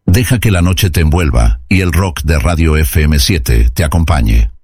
Deja que la noche te envuelva y el rock de Radio FM7 te acompañe.